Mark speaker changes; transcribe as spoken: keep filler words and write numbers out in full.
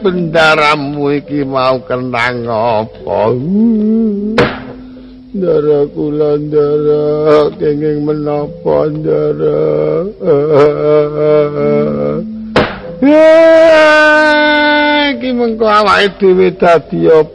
Speaker 1: bendaramu iki mau kenang apa? Ndara kula ndara kenging menapa ndara? Iki mengko awake dhewe dadi apa?